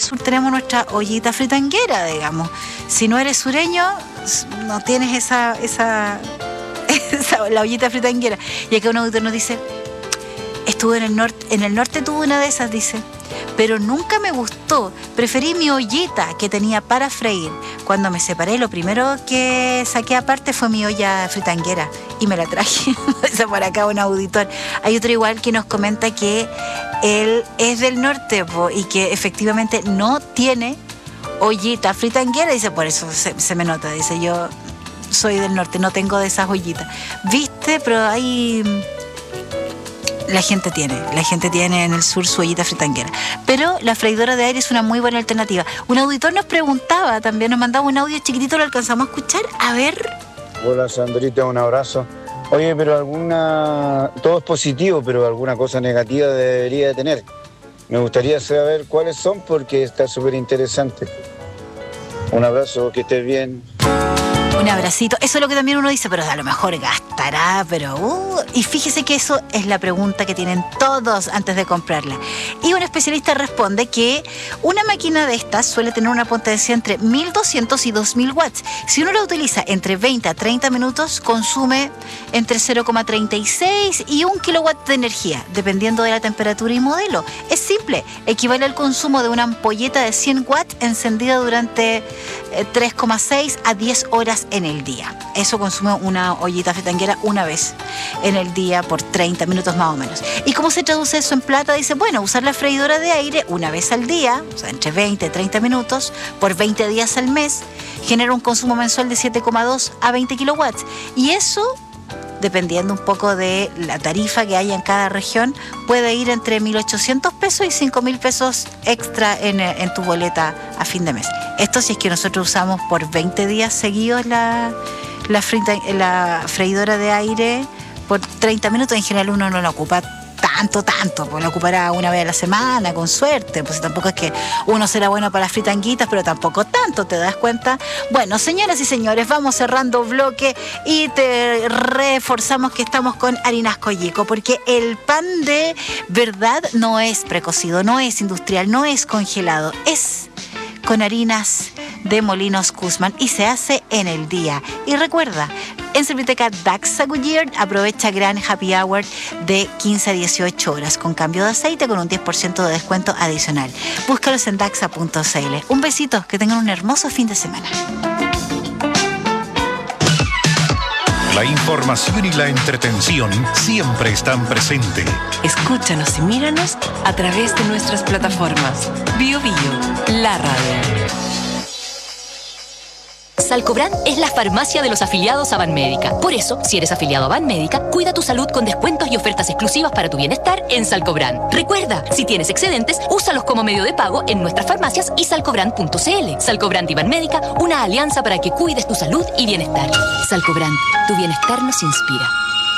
sur tenemos nuestra ollita fritanguera, digamos. Si no eres sureño, no tienes esa la ollita fritanguera. Y acá un auditor nos dice, estuve en el norte tuve una de esas, dice, pero nunca me gustó. Preferí mi ollita que tenía para freír. Cuando me separé, lo primero que saqué aparte fue mi olla fritanguera y me la traje. Dice por acá un auditor. Hay otro igual que nos comenta que él es del norte y que efectivamente no tiene ollita fritanguera. Dice, por eso se me nota. Dice, yo soy del norte, no tengo de esas ollitas. ¿Viste? Pero hay... La gente tiene en el sur su ollita fritanguera. Pero la freidora de aire es una muy buena alternativa. Un auditor nos preguntaba, también nos mandaba un audio chiquitito, ¿lo alcanzamos a escuchar? A ver. Hola Sandrita, un abrazo. Oye, pero todo es positivo, pero alguna cosa negativa debería de tener. Me gustaría saber cuáles son porque está súper interesante. Un abrazo, que estés bien. Un abracito. Eso es lo que también uno dice, pero a lo mejor gastará, pero... Y fíjese que eso es la pregunta que tienen todos antes de comprarla. Y un especialista responde que una máquina de estas suele tener una potencia entre 1200 y 2000 watts. Si uno la utiliza entre 20 a 30 minutos, consume entre 0,36 y 1 kilowatt de energía, dependiendo de la temperatura y modelo. Es simple, equivale al consumo de una ampolleta de 100 watts encendida durante 3,6 a 10 horas en el día. Eso consume una ollita fritanguera una vez en el día por 30 minutos más o menos. ¿Y cómo se traduce eso en plata? Dice, bueno, usar la freidora de aire una vez al día, o sea, entre 20 y 30 minutos, por 20 días al mes, genera un consumo mensual de 7,2 a 20 kilowatts. Y eso, dependiendo un poco de la tarifa que haya en cada región, puede ir entre 1.800 pesos y 5.000 pesos extra en tu boleta a fin de mes. Esto si es que nosotros usamos por 20 días seguidos la freidora de aire por 30 minutos. En general uno no la ocupa tanto, pues la ocupará una vez a la semana, con suerte, pues tampoco es que uno será bueno para las fritanguitas, pero tampoco tanto, ¿te das cuenta? Bueno, señoras y señores, vamos cerrando bloque y te reforzamos que estamos con Harinas Coyeco, porque el pan de verdad no es precocido, no es industrial, no es congelado, es con harinas de Molinos Guzmán y se hace en el día. Y recuerda, en Serviteca Daxa Goodyear aprovecha gran happy hour de 15 a 18 horas con cambio de aceite con un 10% de descuento adicional. Búscalos en daxa.cl. Un besito, que tengan un hermoso fin de semana. La información y la entretención siempre están presentes. Escúchanos y míranos a través de nuestras plataformas. Bio Bio, la radio. Salcobrand es la farmacia de los afiliados a Banmédica. Por eso, si eres afiliado a Banmédica, cuida tu salud con descuentos y ofertas exclusivas para tu bienestar en Salcobrand. Recuerda, si tienes excedentes, úsalos como medio de pago en nuestras farmacias y salcobrand.cl. Salcobrand y Banmédica, una alianza para que cuides tu salud y bienestar. Salcobrand, tu bienestar nos inspira.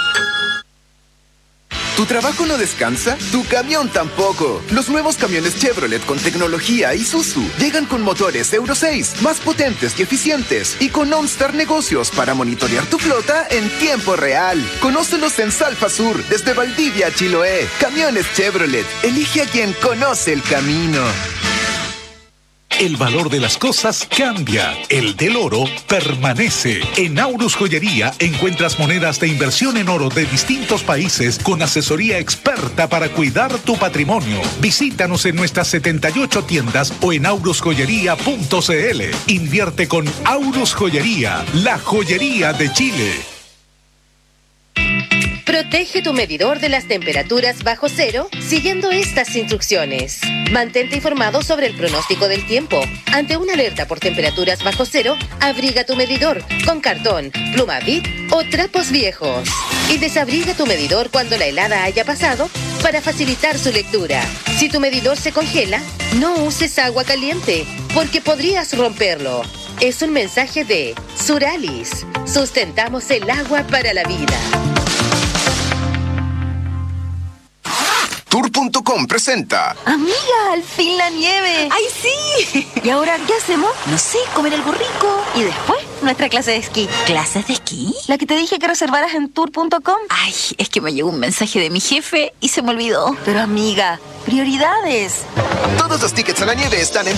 ¿Tu trabajo no descansa? ¡Tu camión tampoco! Los nuevos camiones Chevrolet con tecnología Isuzu llegan con motores Euro 6, más potentes y eficientes, y con OnStar Negocios para monitorear tu flota en tiempo real. Conócelos en Salfa Sur, desde Valdivia a Chiloé. Camiones Chevrolet. Elige a quien conoce el camino. El valor de las cosas cambia. El del oro permanece. En Aurus Joyería encuentras monedas de inversión en oro de distintos países con asesoría experta para cuidar tu patrimonio. Visítanos en nuestras 78 tiendas o en aurusjoyería.cl. Invierte con Aurus Joyería, la joyería de Chile. Protege tu medidor de las temperaturas bajo cero siguiendo estas instrucciones. Mantente informado sobre el pronóstico del tiempo. Ante una alerta por temperaturas bajo cero, abriga tu medidor con cartón, pluma Bic o trapos viejos. Y desabriga tu medidor cuando la helada haya pasado para facilitar su lectura. Si tu medidor se congela, no uses agua caliente porque podrías romperlo. Es un mensaje de Suralis. Sustentamos el agua para la vida. Tour.com presenta. Amiga, al fin la nieve. ¡Ay, sí! ¿Y ahora qué hacemos? No sé, comer algo rico. Y después, nuestra clase de esquí. ¿Clases de esquí? La que te dije que reservaras en Tour.com. Ay, es que me llegó un mensaje de mi jefe y se me olvidó. Pero amiga, prioridades. Todos los tickets a la nieve están en